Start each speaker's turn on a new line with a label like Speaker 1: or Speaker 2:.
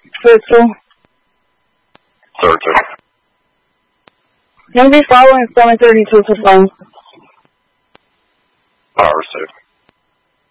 Speaker 1: Crystal.
Speaker 2: Sir.
Speaker 1: Number following is 732 to phone.
Speaker 2: Power received.